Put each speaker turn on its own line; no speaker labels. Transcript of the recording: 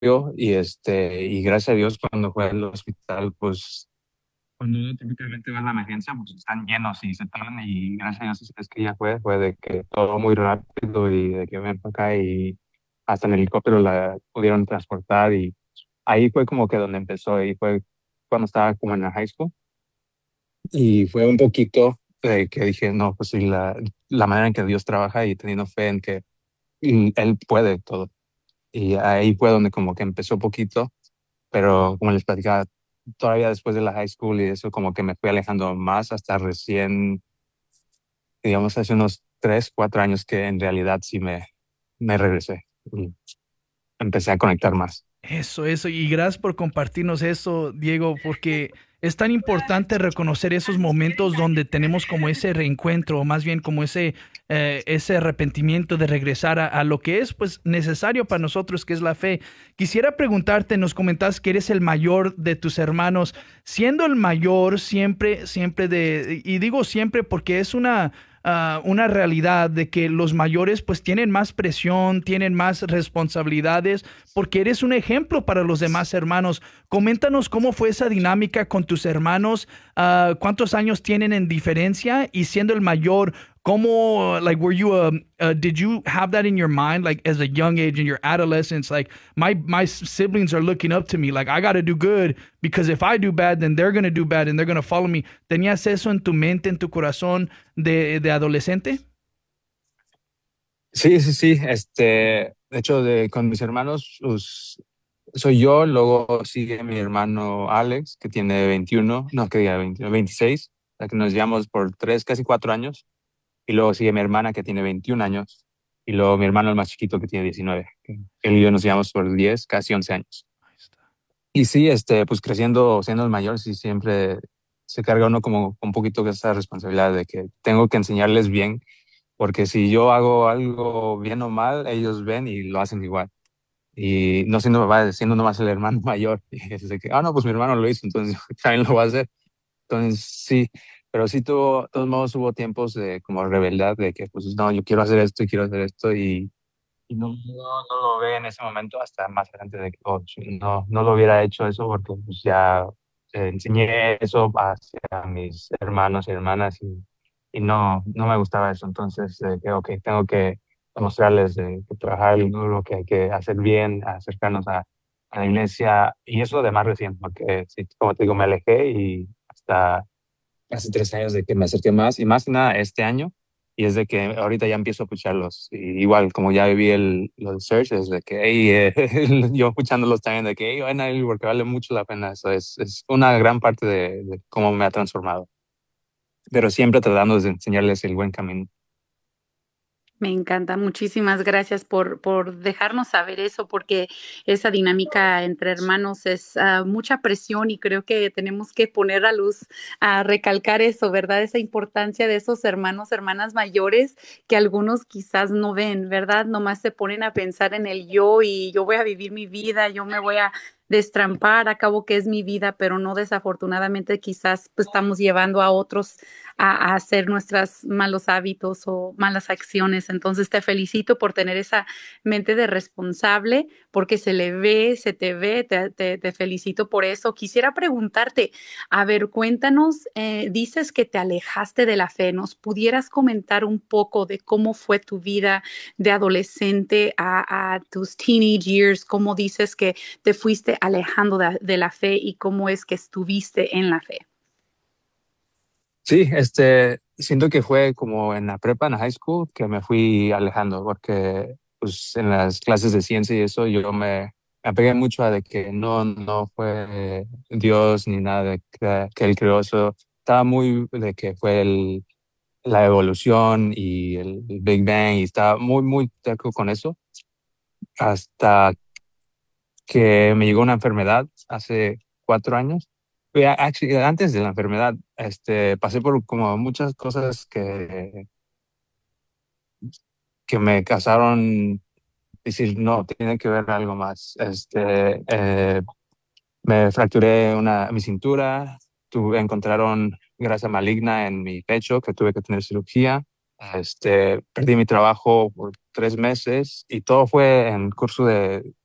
y gracias a Dios cuando fue al hospital, pues cuando uno típicamente va a la emergencia, pues están llenos y se tardan y gracias a Dios esa vez que ya fue de que todo muy rápido y de que ven para acá y hasta en helicóptero la pudieron transportar y ahí fue como que donde empezó y fue cuando estaba como en la high school y fue un poquito que dije, no, pues sí, la manera en que Dios trabaja y teniendo fe en que Él puede todo. Y ahí fue donde como que empezó poquito, pero como les platicaba, todavía después de la high school y eso como que me fui alejando más hasta recién, digamos, hace unos 3, 4 años que en realidad sí me regresé y empecé a conectar más.
Eso, y gracias por compartirnos eso, Diego, porque es tan importante reconocer esos momentos donde tenemos como ese reencuentro, o más bien como ese arrepentimiento de regresar a lo que es pues necesario para nosotros, que es la fe. Quisiera preguntarte, nos comentas que eres el mayor de tus hermanos, siendo el mayor y digo siempre porque es una realidad de que los mayores pues tienen más presión, tienen más responsabilidades porque eres un ejemplo para los demás hermanos. Coméntanos cómo fue esa dinámica con tus hermanos, cuántos años tienen en diferencia y siendo el mayor, cómo, like, did you have that in your mind, like, as a young age in your adolescence, like, my siblings are looking up to me, like, I got to do good because if I do bad, then they're going to do bad and they're going to follow me. ¿Tenías eso en tu mente, en tu corazón de adolescente?
Sí, sí, sí. De hecho, con mis hermanos, soy yo, luego sigue mi hermano Alex, que tiene 21, no, que diga 21, 26, la que nos llevamos por 3, casi 4 años. Y luego sigue mi hermana que tiene 21 años. Y luego mi hermano el más chiquito que tiene 19. Él y yo nos llevamos por 10, casi 11 años.
Ahí está.
Y sí, pues creciendo, siendo el mayor, sí siempre se carga uno como un poquito de esa responsabilidad de que tengo que enseñarles bien, porque si yo hago algo bien o mal, ellos ven y lo hacen igual. Y no siendo nomás el hermano mayor. Y es de que, no, pues mi hermano lo hizo, entonces yo también lo voy a hacer. Entonces, sí, pero sí de todos modos hubo tiempos de como rebeldad, de que pues no, yo quiero hacer esto y quiero hacer esto y no lo ve en ese momento hasta más adelante de que oh, sí, no lo hubiera hecho eso porque pues ya enseñé eso hacia mis hermanos y hermanas y no me gustaba eso. Entonces, que ok, tengo que mostrarles que trabajar el duro, que hay que hacer bien, acercarnos a la iglesia y eso de más recién, porque sí, como te digo, me alejé y hasta hace 3 años de que me acerqué más y más que nada este año. Y es de que ahorita ya empiezo a escucharlos. Y igual, como ya viví lo del search, es de que hey, yo escuchándolos también, de que hey, vayan a ir porque vale mucho la pena. Eso es una gran parte de cómo me ha transformado. Pero siempre tratando de enseñarles el buen camino.
Me encanta. Muchísimas gracias por dejarnos saber eso, porque esa dinámica entre hermanos es mucha presión y creo que tenemos que poner a luz, a recalcar eso, ¿verdad? Esa importancia de esos hermanos, hermanas mayores que algunos quizás no ven, ¿verdad? Nomás se ponen a pensar en el yo y yo voy a vivir mi vida, yo me voy a destrampar, acabo que es mi vida, pero no desafortunadamente quizás pues, estamos llevando a otros a hacer nuestros malos hábitos o malas acciones. Entonces te felicito por tener esa mente de responsable, porque se le ve, se te ve, te felicito por eso. Quisiera preguntarte, a ver, cuéntanos, dices que te alejaste de la fe, ¿nos pudieras comentar un poco de cómo fue tu vida de adolescente a tus teenage years? ¿Cómo dices que te fuiste alejando de la fe y cómo es que estuviste en la fe?
Sí, siento que fue como en la prepa, en la high school, que me fui alejando, porque pues en las clases de ciencia y eso me apegué mucho a de que no fue Dios ni nada de que Él creó eso. Estaba muy de que fue la evolución y el Big Bang y estaba muy terco con eso, hasta que me llegó una enfermedad hace 4 años. Actually, antes de la enfermedad, pasé por como muchas cosas que me causaron decir, no, tiene que ver algo más. Me fracturé mi cintura, encontraron grasa maligna en mi pecho, que tuve que tener cirugía. Perdí mi trabajo por 3 meses y todo fue en curso